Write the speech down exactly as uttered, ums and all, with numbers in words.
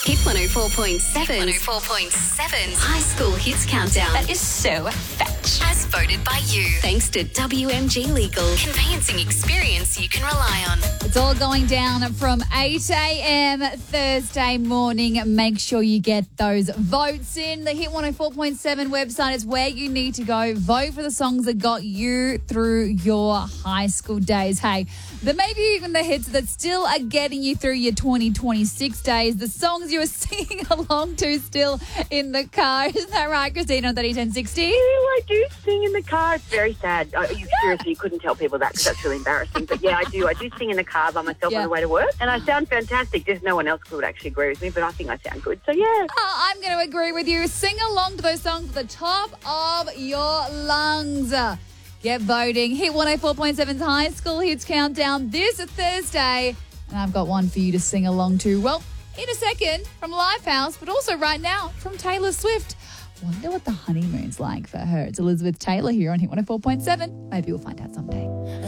Hit one oh four point seven. one oh four point seven. High School Hits Countdown. That is so fetch. As voted by you. Thanks to W M G Legal. Conveyancing experience you can rely on. It's all going down from eight a.m. Thursday morning. Make sure you get those votes in. The Hit one oh four point seven website is where you need to go. Vote for the songs that got you through your high school days. Hey, there may be even the hits that still are getting you through your twenty twenty-six days. The songs you were singing along to still in the car. Isn't that right, Christina, on thirty ten sixty? I do sing in the car. It's very sad. Uh, you seriously couldn't tell people that because that's really embarrassing. But yeah, I do. I do sing in the car by myself Yeah. on the way to work. And I sound fantastic. There's no one else who would actually agree with me, but I think I sound good. So yeah. Oh, I'm going to agree with you. Sing along to those songs at the top of your lungs. Get voting. Hit one oh four point seven's High School Hits Countdown this Thursday. And I've got one for you to sing along to. Well, in a second from Lifehouse, but also right now from Taylor Swift. Wonder what the honeymoon's like for her. It's Elizabeth Taylor here on Hit one oh four point seven. Maybe we'll find out someday.